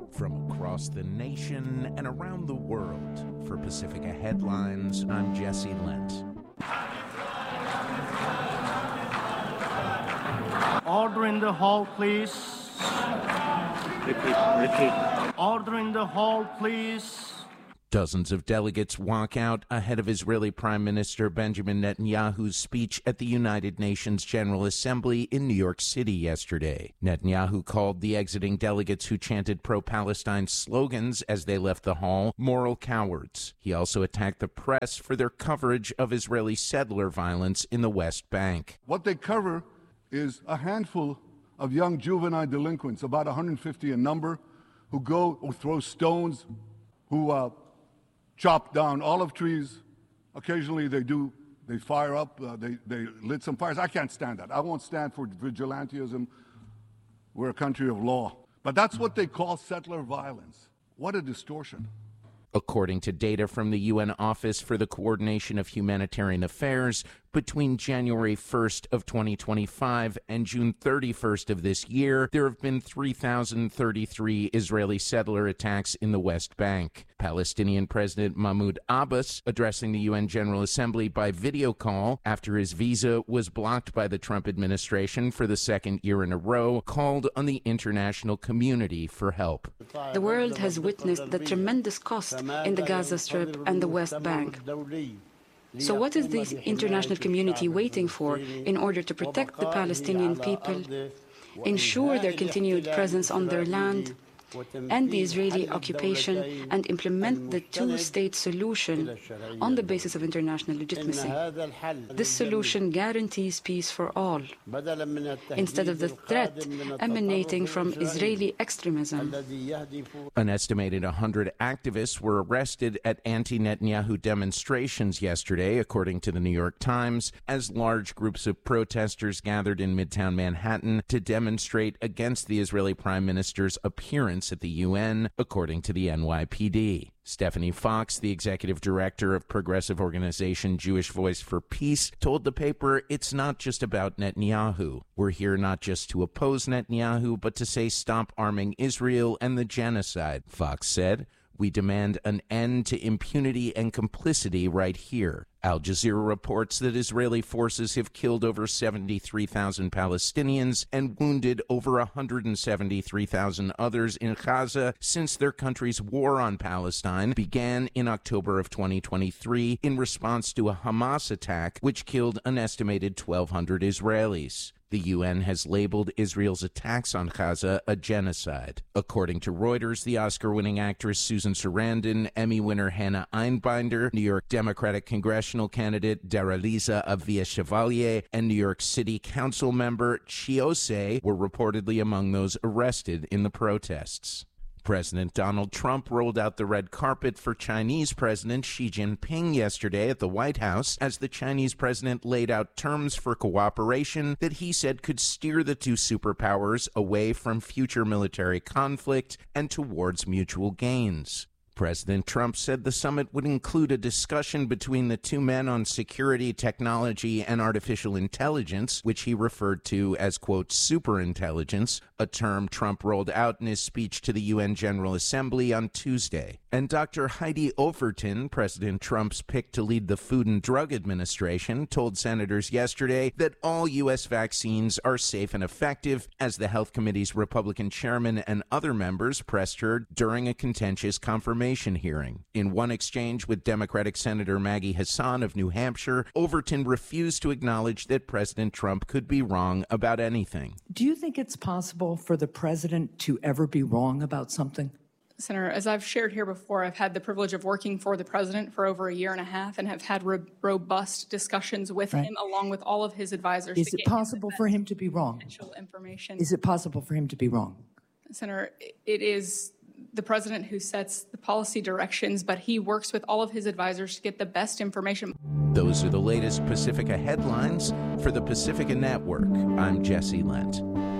From across the nation and around the world, for Pacifica Headlines, I'm Jesse Lent. Order in the hall, please. Repeat. Order in the hall, please. Dozens of delegates walk out ahead of Israeli Prime Minister Benjamin Netanyahu's speech at the United Nations General Assembly in New York City yesterday. Netanyahu called the exiting delegates who chanted pro-Palestine slogans as they left the hall moral cowards. He also attacked the press for their coverage of Israeli settler violence in the West Bank. What they cover is a handful of young juvenile delinquents, about 150 in number, who throw stones, who chop down olive trees. Occasionally they fire up, they lit some fires. I can't stand that. I won't stand for vigilantism. We're a country of law. But that's what they call settler violence. What a distortion. According to data from the UN Office for the Coordination of Humanitarian Affairs, between January 1st of 2025 and June 31st of this year, there have been 3,033 Israeli settler attacks in the West Bank. Palestinian President Mahmoud Abbas, addressing the UN General Assembly by video call after his visa was blocked by the Trump administration for the second year in a row, called on the international community for help. The world has witnessed the tremendous cost in the Gaza Strip and the West Bank. So what is the international community waiting for in order to protect the Palestinian people, ensure their continued presence on their land, end the Israeli occupation, and implement the two-state solution on the basis of international legitimacy? This solution guarantees peace for all, instead of the threat emanating from Israeli extremism. An estimated 100 activists were arrested at anti-Netanyahu demonstrations yesterday, according to the New York Times, as large groups of protesters gathered in Midtown Manhattan to demonstrate against the Israeli Prime Minister's appearance at the UN, according to the NYPD. Stephanie Fox, the executive director of progressive organization Jewish Voice for Peace, told the paper it's not just about Netanyahu. We're here not just to oppose Netanyahu, but to say stop arming Israel and the genocide, Fox said. We demand an end to impunity and complicity right here. Al Jazeera reports that Israeli forces have killed over 73,000 Palestinians and wounded over 173,000 others in Gaza since their country's war on Palestine began in October of 2023 in response to a Hamas attack which killed an estimated 1,200 Israelis. The UN has labeled Israel's attacks on Gaza a genocide. According to Reuters, the Oscar-winning actress Susan Sarandon, Emmy winner Hannah Einbinder, New York Democratic congressional candidate Daraliza Avia-Chevalier, and New York City Council member Chiose were reportedly among those arrested in the protests. President Donald Trump rolled out the red carpet for Chinese President Xi Jinping yesterday at the White House as the Chinese president laid out terms for cooperation that he said could steer the two superpowers away from future military conflict and towards mutual gains. President Trump said the summit would include a discussion between the two men on security, technology, and artificial intelligence, which he referred to as, quote, superintelligence, a term Trump rolled out in his speech to the UN General Assembly on Tuesday. And Dr. Heidi Overton, President Trump's pick to lead the Food and Drug Administration, told senators yesterday that all U.S. vaccines are safe and effective, as the Health Committee's Republican chairman and other members pressed her during a contentious confirmation hearing. In one exchange with Democratic Senator Maggie Hassan of New Hampshire, Overton refused to acknowledge that President Trump could be wrong about anything. Do you think it's possible for the president to ever be wrong about something? Senator, as I've shared here before, I've had the privilege of working for the president for over a year and a half and have had robust discussions with him along with all of his advisors. Is it possible for him to be wrong? Information. Is it possible for him to be wrong? Senator, it is the president who sets the policy directions, but he works with all of his advisors to get the best information. Those are the latest Pacifica headlines for the Pacifica Network. I'm Jesse Lent.